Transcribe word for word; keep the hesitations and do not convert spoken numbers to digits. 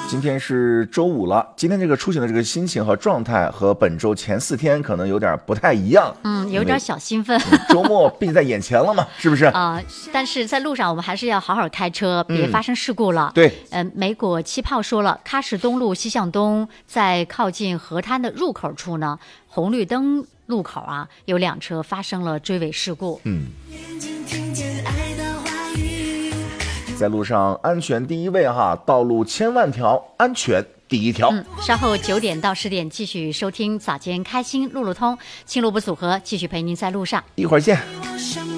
今天是周五了，今天这个出行的这个心情和状态和本周前四天可能有点不太一样， 嗯，有点小兴奋。 周末毕竟在眼前了嘛，是不是？ 啊、呃，但是在路上我们还是要好好开车，别发生事故了。 嗯、对， 嗯、呃，美国气泡说了，喀什东路西向东，在靠近河滩的入口处呢，红绿灯路口啊，有辆车发生了追尾事故。 嗯。在路上安全第一位哈，道路千万条，安全第一条。 嗯，稍后九点到十点继续收听早间开心路路通，青路不组合继续陪您在路上， 一会儿见。